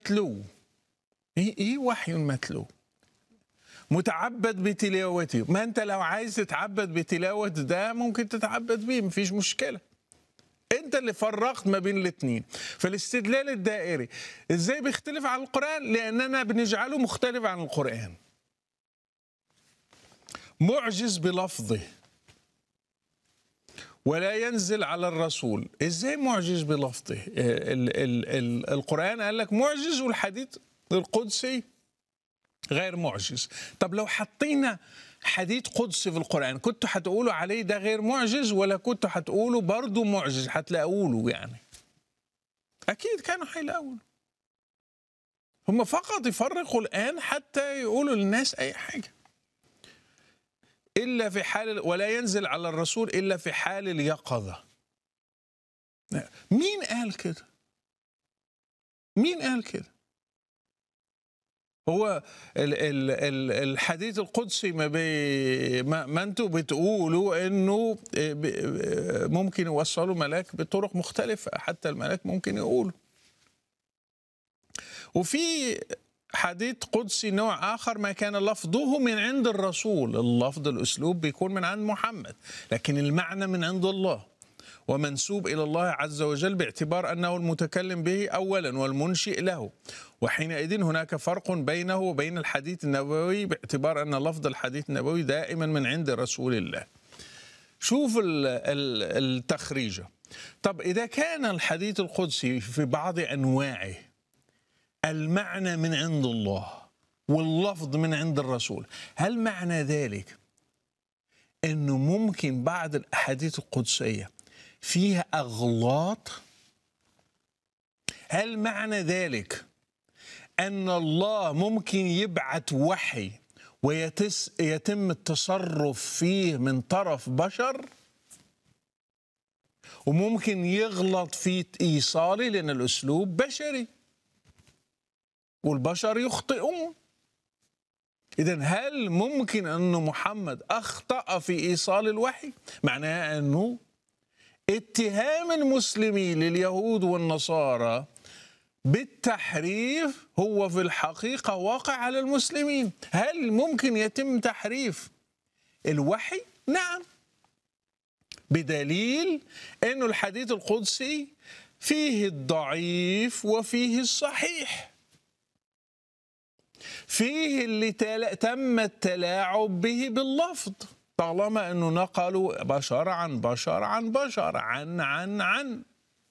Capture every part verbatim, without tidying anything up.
متلو. ايه ايه وحي متلو متعبد بتلاوته. ما انت لو عايز تتعبد بتلاوة ده ممكن تتعبد بيه، مفيش مشكلة. انت اللي فرقت ما بين الاثنين. فالاستدلال الدائري ازاي بيختلف عن القرآن؟ لاننا بنجعله مختلف عن القرآن. معجز بلفظه ولا ينزل على الرسول. ازاي معجز بلفظه؟ ال ال ال القرآن قال لك معجز، والحديث القدسي غير معجز. طب لو حطينا حديث قدسي في القرآن كنتوا هتقولوا عليه ده غير معجز، ولا كنتوا هتقولوا برضه معجز هتلاقوله؟ يعني أكيد كانوا هيلاقوله. هم فقط يفرقوا الآن حتى يقولوا للناس أي حاجة. إلا في حال ولا ينزل على الرسول إلا في حال اليقظة. مين قال كده؟ مين قال كده؟ هو ال ال ال الحديث القدسي ما, بي ما, ما انتوا بتقولوا انه ممكن يوصلوا ملاك بطرق مختلفة، حتى الملاك ممكن يقولوا. وفي حديث قدسي نوع آخر ما كان لفظه من عند الرسول، اللفظ الأسلوب بيكون من عند محمد، لكن المعنى من عند الله ومنسوب إلى الله عز وجل، باعتبار أنه المتكلم به أولا والمنشئ له. وحينئذ هناك فرق بينه وبين الحديث النبوي، باعتبار أن لفظ الحديث النبوي دائما من عند رسول الله. شوف التخريجة. طب إذا كان الحديث القدسي في بعض أنواعه المعنى من عند الله واللفظ من عند الرسول، هل معنى ذلك أنه ممكن بعض الأحاديث القدسية فيها أغلاط؟ هل معنى ذلك أن الله ممكن يبعث وحي ويتم التصرف فيه من طرف بشر، وممكن يغلط في إيصاله لأن الأسلوب بشري والبشر يخطئون؟ إذن هل ممكن أن محمد أخطأ في إيصال الوحي؟ معناها أنه اتهام المسلمين لليهود والنصارى بالتحريف هو في الحقيقة واقع على المسلمين. هل ممكن يتم تحريف الوحي؟ نعم، بدليل أن الحديث القدسي فيه الضعيف وفيه الصحيح، فيه اللي تم التلاعب به باللفظ، طالما أنه نقلوا بشر عن بشر عن بشر عن عن عن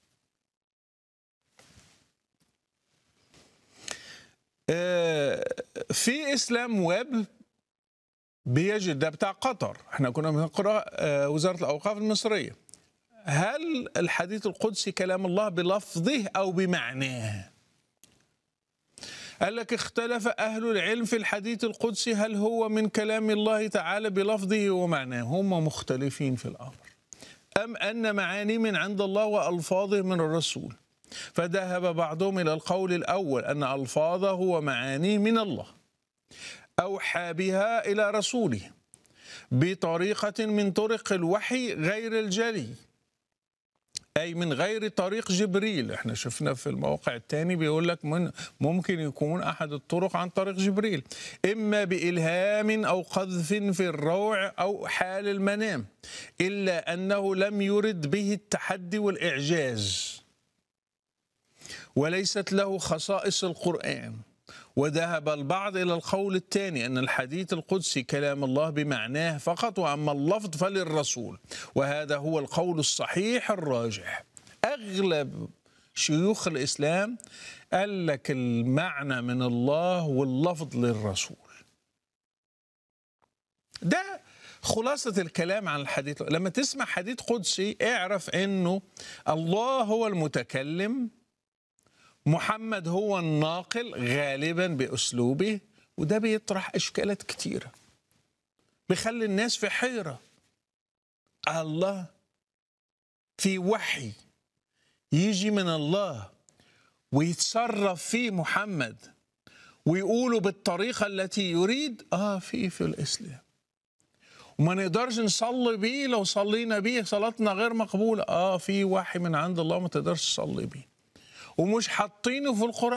في إسلام ويب بيجد، ده بتاع قطر، احنا كنا بنقرأ وزارة الأوقاف المصرية. هل الحديث القدسي كلام الله بلفظه أو بمعناه؟ قال لك اختلف أهل العلم في الحديث القدسي هل هو من كلام الله تعالى بلفظه ومعناه. هم مختلفين في الأمر، أم أن معاني من عند الله وألفاظه من الرسول. فذهب بعضهم إلى القول الأول أن ألفاظه ومعانيه من الله أوحى بها إلى رسوله بطريقة من طرق الوحي غير الجلي، أي من غير طريق جبريل. احنا شفنا في الموقع الثاني بيقول لك من ممكن يكون أحد الطرق عن طريق جبريل، إما بإلهام أو قذف في الروع أو حال المنام، إلا أنه لم يرد به التحدي والإعجاز، وليست له خصائص القرآن. وذهب البعض إلى القول الثاني أن الحديث القدسي كلام الله بمعناه فقط، وأما اللفظ فللرسول، وهذا هو القول الصحيح الراجح. أغلب شيوخ الإسلام قال لك المعنى من الله واللفظ للرسول. ده خلاصة الكلام عن الحديث. لما تسمع حديث قدسي اعرف أنه الله هو المتكلم، محمد هو الناقل غالبا بأسلوبه، وده بيطرح إشكالات كتيرة بيخلي الناس في حيرة. الله في وحي يجي من الله ويتصرف فيه محمد ويقوله بالطريقة التي يريد. آه في في الإسلام، وما نقدرش نصلي بيه، لو صلينا بيه صلاتنا غير مقبولة. آه في وحي من عند الله ما تقدرش تصلي بيه، ومش حاطينه في القرآن.